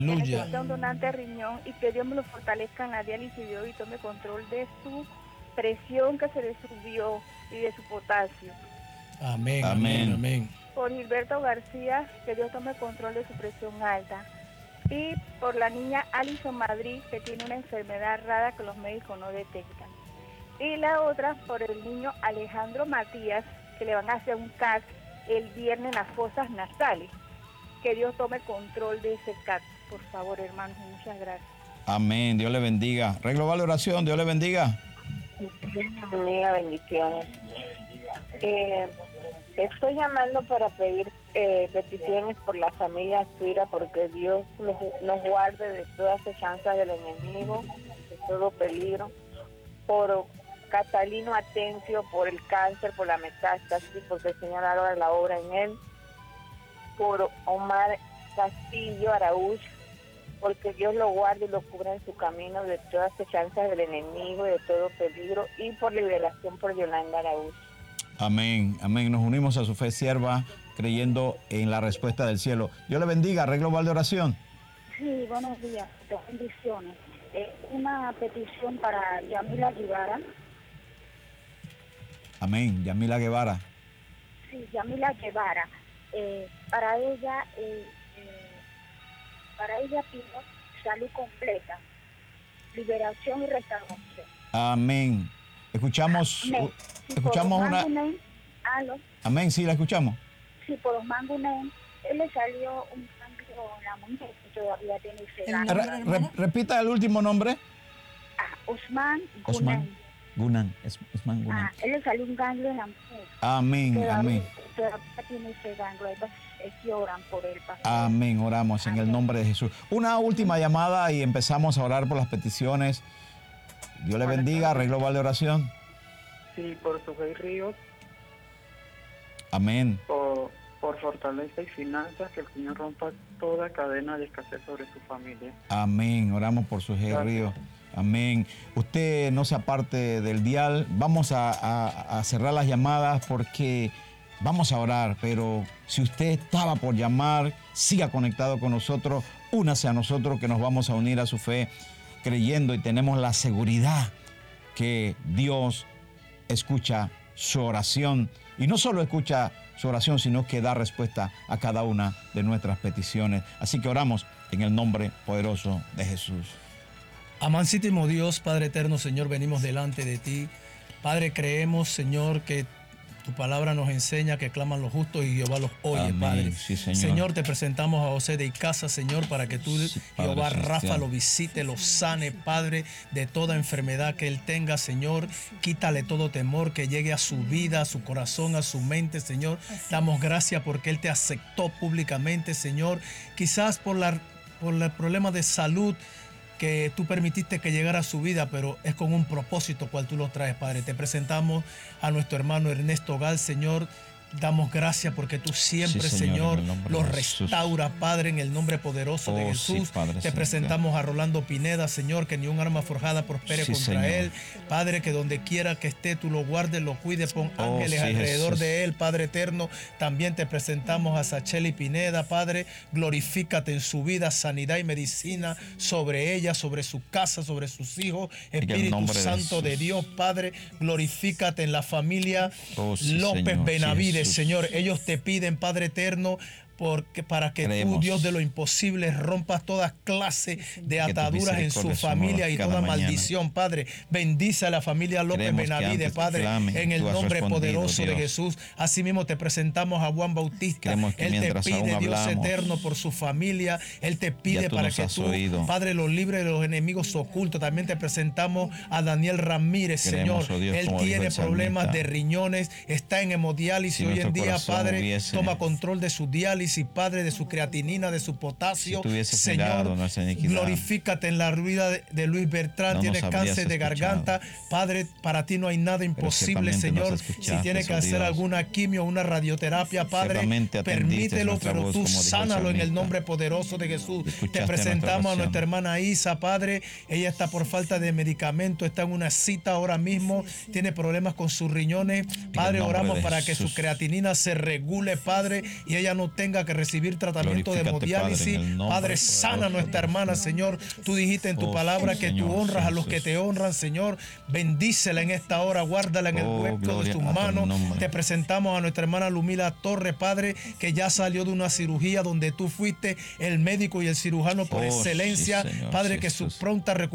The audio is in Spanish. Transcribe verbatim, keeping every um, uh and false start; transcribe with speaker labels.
Speaker 1: que
Speaker 2: Aleluya.
Speaker 1: necesita un donante de riñón y que Dios me lo fortalezca en la diálisis de hoy y tome control de su presión que se le subió y de su potasio.
Speaker 2: Amén, amén,
Speaker 3: Amén.
Speaker 2: amén.
Speaker 1: Por Gilberto García, que Dios tome control de su presión alta. Y por la niña Alison Madrid, que tiene una enfermedad rara que los médicos no detectan. Y la otra por el niño Alejandro Matías, que le van a hacer un C A C el viernes en las fosas nasales. Que Dios tome control de ese C A C, por favor, hermanos, y muchas gracias.
Speaker 3: Amén. Dios le bendiga. Red Global de Oración. Dios le bendiga.
Speaker 4: Amiga, bendiciones. Eh, estoy llamando para pedir eh, peticiones por la familia Suira, porque Dios nos, nos guarde de todas las chanzas del enemigo, de todo peligro. Por Catalino Atencio, por el cáncer, por la metástasis, porque el Señor haga la obra en él. Por Omar Castillo Araúz, porque Dios lo guarde y lo cubra en su camino de todas las chanzas del enemigo y de todo peligro. Y por liberación por Yolanda Araúz.
Speaker 3: Amén. Amén. Nos unimos a su fe sierva, creyendo en la respuesta del cielo. Dios le bendiga. Red Global de Oración.
Speaker 1: Sí, buenos días, bendiciones. Eh, una petición para Yamila Guevara.
Speaker 3: Amén. Yamila Guevara.
Speaker 1: Sí, Yamila Guevara. Eh, para ella, eh, eh, para ella pido salud completa, liberación y restauración.
Speaker 3: Amén. Escuchamos,
Speaker 1: Amén.
Speaker 3: uh,
Speaker 1: Sí,
Speaker 3: escuchamos
Speaker 1: por los
Speaker 3: una...
Speaker 1: mangunen, aló,
Speaker 3: Amén, sí, la escuchamos.
Speaker 1: sí, por los mangunen, él le salió un cambio en la muñeca y todavía tiene ese
Speaker 5: El
Speaker 1: ganglio.
Speaker 5: nombre
Speaker 3: Re-
Speaker 5: del
Speaker 3: re-
Speaker 5: hermano.
Speaker 3: repita el último nombre.
Speaker 1: Ah, Osman
Speaker 3: Osman.
Speaker 1: Gunen.
Speaker 3: Gunan. Es, Osman Gunan.
Speaker 1: Ah, él le salió un ganglio en la muñeca.
Speaker 3: Amén,
Speaker 1: Todavía,
Speaker 3: amén.
Speaker 1: todavía tiene ese ganglio. Hay veces que oran por él, pastor.
Speaker 3: Amén, oramos en el
Speaker 1: Amén.
Speaker 3: nombre de Jesús. Una última llamada y empezamos a orar por las peticiones. Dios le bendiga. Red Global de Oración.
Speaker 6: Sí, por Sujei Ríos,
Speaker 3: Amén.
Speaker 6: por, por fortaleza y finanzas, que el Señor rompa toda cadena de escasez sobre su familia.
Speaker 3: Amén. Oramos por su
Speaker 6: Gracias.
Speaker 3: río. Amén. Usted no se aparte del dial. Vamos a, a- a cerrar las llamadas porque vamos a orar. Pero si usted estaba por llamar, siga conectado con nosotros. Únase a nosotros que nos vamos a unir a su fe, creyendo y tenemos la seguridad que Dios escucha su oración. Y no solo escucha su oración, sino que da respuesta a cada una de nuestras peticiones. Así que oramos en el nombre poderoso de Jesús.
Speaker 2: Amancísimo Dios, Padre eterno, Señor, venimos delante de ti. Padre, creemos, Señor, que tu palabra nos enseña que claman los justos y Jehová los oye,
Speaker 3: Amén.
Speaker 2: Padre.
Speaker 3: Sí, Señor.
Speaker 2: te presentamos a José de Icaza, Señor, para que tú,
Speaker 3: Sí, Padre
Speaker 2: Jehová Rafa,
Speaker 3: celestial.
Speaker 2: lo visite, lo sane, Padre, de toda enfermedad que él tenga, Señor. Quítale todo temor que llegue a su vida, a su corazón, a su mente, Señor. Damos gracias porque él te aceptó públicamente, Señor. Quizás por, la, por el problema de salud que tú permitiste que llegara a su vida, pero es con un propósito cual tú lo traes, Padre. Te presentamos a nuestro hermano Ernesto Gal, Señor. Damos gracias porque tú siempre,
Speaker 3: Sí, Señor,
Speaker 2: Señor,
Speaker 3: en el nombre
Speaker 2: lo
Speaker 3: de Jesús.
Speaker 2: restauras, Padre, en el nombre poderoso de
Speaker 3: Oh, sí,
Speaker 2: Jesús.
Speaker 3: Padre
Speaker 2: Te
Speaker 3: celestial.
Speaker 2: presentamos a Rolando Pineda, Señor, que ni un arma forjada prospere
Speaker 3: Sí,
Speaker 2: contra
Speaker 3: Señor.
Speaker 2: él. Padre, que donde quiera que esté, tú lo guardes, lo cuides, pon
Speaker 3: Oh,
Speaker 2: ángeles
Speaker 3: sí,
Speaker 2: alrededor
Speaker 3: Jesús.
Speaker 2: de él, Padre eterno. También te presentamos a Sacheli Pineda, Padre. Glorifícate en su vida, sanidad y medicina sobre ella, sobre su casa, sobre sus hijos.
Speaker 3: el
Speaker 2: Espíritu
Speaker 3: nombre de
Speaker 2: Santo de
Speaker 3: Jesús.
Speaker 2: Dios, Padre, glorifícate en la familia
Speaker 3: Oh, sí,
Speaker 2: López
Speaker 3: Señor, sí,
Speaker 2: Benavides,
Speaker 3: Jesús.
Speaker 2: Señor. Ellos te piden, Padre eterno, porque para que
Speaker 3: Creemos.
Speaker 2: tú, Dios de lo imposible, rompas toda clase de
Speaker 3: tus
Speaker 2: ataduras en su
Speaker 3: misericordias son
Speaker 2: familia
Speaker 3: nuevas
Speaker 2: y
Speaker 3: cada
Speaker 2: toda
Speaker 3: mañana.
Speaker 2: maldición, Padre. Bendice a la familia López
Speaker 3: Creemos que
Speaker 2: Benavides,
Speaker 3: antes
Speaker 2: Padre,
Speaker 3: clamen,
Speaker 2: en el
Speaker 3: tú has
Speaker 2: nombre
Speaker 3: respondido,
Speaker 2: poderoso de
Speaker 3: Dios.
Speaker 2: Jesús. Asimismo te presentamos a Juan Bautista.
Speaker 3: Creemos que
Speaker 2: Él te
Speaker 3: mientras
Speaker 2: pide,
Speaker 3: aún
Speaker 2: Dios
Speaker 3: hablamos,
Speaker 2: eterno, por su familia. Él te pide
Speaker 3: ya tú
Speaker 2: para
Speaker 3: nos
Speaker 2: que
Speaker 3: has
Speaker 2: tú,
Speaker 3: oído.
Speaker 2: Padre, los libres de los enemigos ocultos. También te presentamos a Daniel Ramírez,
Speaker 3: Queremos,
Speaker 2: Señor.
Speaker 3: oh Dios,
Speaker 2: Él
Speaker 3: como dijo
Speaker 2: tiene
Speaker 3: el
Speaker 2: problemas
Speaker 3: salmista,
Speaker 2: de riñones, está en hemodiálisis
Speaker 3: si
Speaker 2: hoy en
Speaker 3: nuestro
Speaker 2: día,
Speaker 3: corazón
Speaker 2: Padre.
Speaker 3: hubiese-
Speaker 2: Toma control de su diálisis, Padre, de su creatinina, de su potasio.
Speaker 3: Si tú hubieses
Speaker 2: Señor,
Speaker 3: mirado nuestra iniquidad,
Speaker 2: glorifícate en la vida de, de Luis Bertrán.
Speaker 3: no
Speaker 2: Tiene
Speaker 3: nos habrías
Speaker 2: cáncer de
Speaker 3: escuchado.
Speaker 2: garganta. Padre, para ti no hay nada imposible,
Speaker 3: ciertamente nos
Speaker 2: Señor.
Speaker 3: escuchaste,
Speaker 2: Si tiene que
Speaker 3: oh
Speaker 2: hacer
Speaker 3: Dios.
Speaker 2: alguna quimio, una radioterapia, Padre,
Speaker 3: Ciertamente atendiste
Speaker 2: permítelo,
Speaker 3: nuestra
Speaker 2: pero
Speaker 3: voz,
Speaker 2: tú
Speaker 3: como dijo el
Speaker 2: sánalo en el
Speaker 3: salmista.
Speaker 2: nombre poderoso de Jesús.
Speaker 3: Escuchaste
Speaker 2: Te
Speaker 3: nuestra
Speaker 2: presentamos a
Speaker 3: oración.
Speaker 2: nuestra hermana Isa, Padre. Ella está por falta de medicamento, está en una cita ahora mismo, tiene problemas con sus riñones. Padre,
Speaker 3: nombre
Speaker 2: oramos
Speaker 3: de
Speaker 2: para que
Speaker 3: Jesús.
Speaker 2: su creatinina se regule, Padre, y ella no tenga tenga que recibir tratamiento de
Speaker 3: Glorifícate,
Speaker 2: hemodiálisis.
Speaker 3: Padre, en el nombre
Speaker 2: Padre,
Speaker 3: poderoso
Speaker 2: sana a nuestra hermana, Señor. Tú dijiste en tu
Speaker 3: Oh,
Speaker 2: palabra
Speaker 3: sí,
Speaker 2: que tú
Speaker 3: Señor,
Speaker 2: honras
Speaker 3: sí,
Speaker 2: a los que
Speaker 3: Jesús.
Speaker 2: te honran, Señor. Bendícela en esta hora, guárdala en el
Speaker 3: Oh,
Speaker 2: hueco de
Speaker 3: gloria
Speaker 2: tus
Speaker 3: a tu
Speaker 2: manos.
Speaker 3: nombre.
Speaker 2: Te presentamos a nuestra hermana Lumila Torres, Padre, que ya salió de una cirugía donde tú fuiste el médico y el cirujano por
Speaker 3: Oh, sí,
Speaker 2: excelencia.
Speaker 3: Señor,
Speaker 2: Padre,
Speaker 3: sí,
Speaker 2: que su
Speaker 3: Jesús.
Speaker 2: pronta recuperación